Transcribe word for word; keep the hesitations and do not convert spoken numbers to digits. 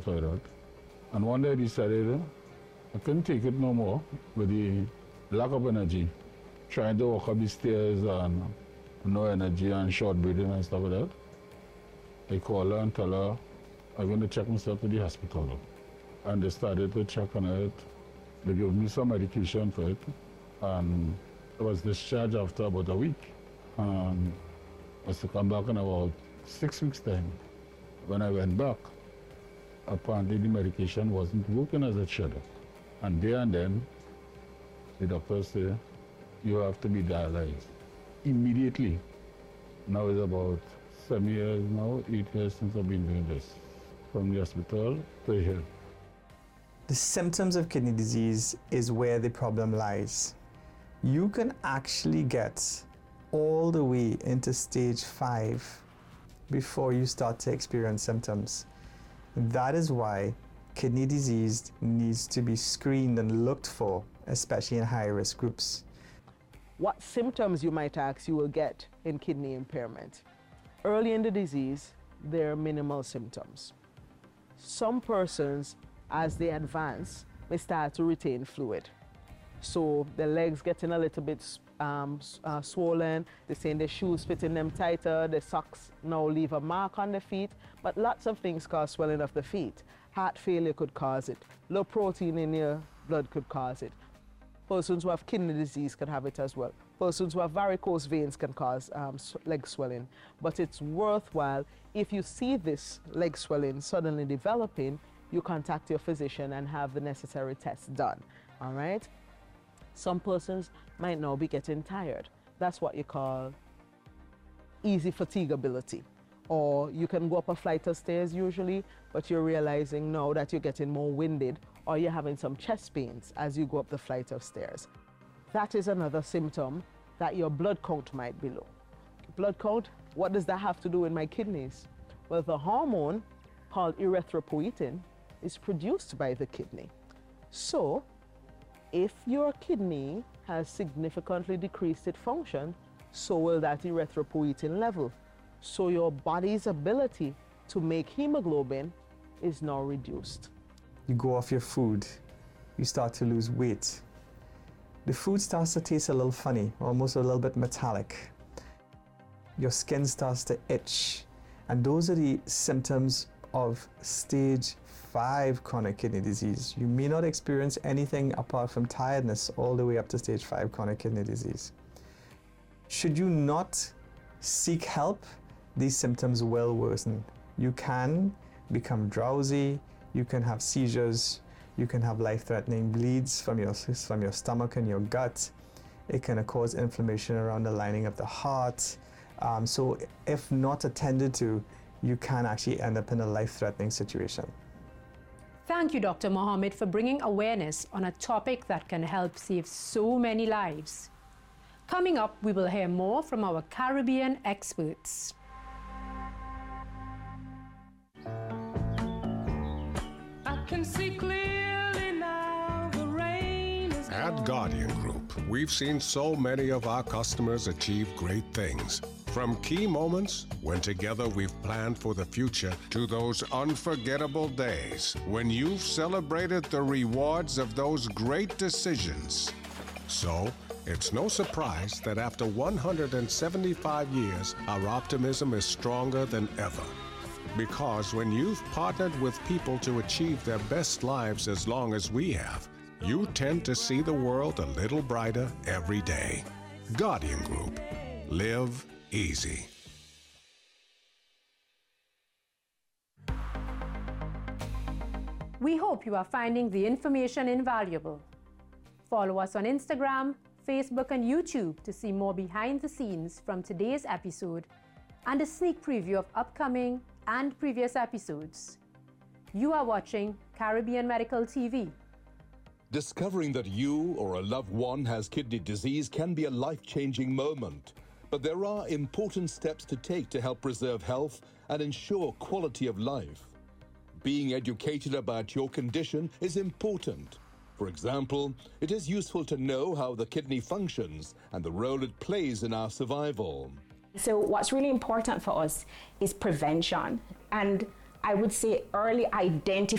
toilet. And one day I decided I couldn't take it no more with the lack of energy. Trying to walk up the stairs and no energy and short breathing and stuff like that. I called her and tell her I'm going to check myself to the hospital. And they started to check on it. They gave me some medication for it. And I was discharged after about a week. And I was to come back in about six weeks time. When I went back, apparently the medication wasn't working as it should. And there and then, the doctor said, you have to be dialyzed immediately. Now it's about seven years now, eight years since I've been doing this. From the hospital to here. The symptoms of kidney disease is where the problem lies. You can actually get all the way into stage five before you start to experience symptoms. That is why kidney disease needs to be screened and looked for, especially in high-risk groups. What symptoms you might ask you will get in kidney impairment? Early in the disease, there are minimal symptoms. Some persons, as they advance, may start to retain fluid. So their legs getting a little bit um, uh, swollen, they're saying their shoes fitting them tighter, their socks now leave a mark on the feet, but lots of things cause swelling of the feet. Heart failure could cause it. Low protein in your blood could cause it. Persons who have kidney disease can have it as well. Persons who have varicose veins can cause um, leg swelling. But it's worthwhile, if you see this leg swelling suddenly developing, you contact your physician and have the necessary tests done, all right? Some persons might now be getting tired. That's what you call easy fatigability. Or you can go up a flight of stairs usually, but you're realizing now that you're getting more winded, or you're having some chest pains as you go up the flight of stairs. That is another symptom that your blood count might be low. Blood count, what does that have to do with my kidneys? Well, the hormone called erythropoietin is produced by the kidney. So, if your kidney has significantly decreased its function, so will that erythropoietin level. So your body's ability to make hemoglobin is now reduced. You go off your food, you start to lose weight. The food starts to taste a little funny, almost a little bit metallic. Your skin starts to itch. And those are the symptoms of stage five chronic kidney disease. You may not experience anything apart from tiredness all the way up to stage five chronic kidney disease. Should you not seek help, these symptoms will worsen. You can become drowsy, you can have seizures, you can have life-threatening bleeds from your, from your stomach and your gut. It can cause inflammation around the lining of the heart. Um, so if not attended to, you can actually end up in a life-threatening situation. Thank you, Doctor Mohammed, for bringing awareness on a topic that can help save so many lives. Coming up, we will hear more from our Caribbean experts. I can see clearly now the rain is gone. At Guardian Group, we've seen so many of our customers achieve great things. From key moments when together we've planned for the future to those unforgettable days when you've celebrated the rewards of those great decisions. So, it's no surprise that after one hundred seventy-five years, our optimism is stronger than ever. Because when you've partnered with people to achieve their best lives as long as we have, you tend to see the world a little brighter every day. Guardian Group. Live easy. We hope you are finding the information invaluable. Follow us on Instagram, Facebook, and YouTube to see more behind the scenes from today's episode and a sneak preview of upcoming and previous episodes. You are watching Caribbean Medical T V. Discovering that you or a loved one has kidney disease can be a life-changing moment. But there are important steps to take to help preserve health and ensure quality of life. Being educated about your condition is important. For example, it is useful to know how the kidney functions and the role it plays in our survival. So what's really important for us is prevention, and I would say early identification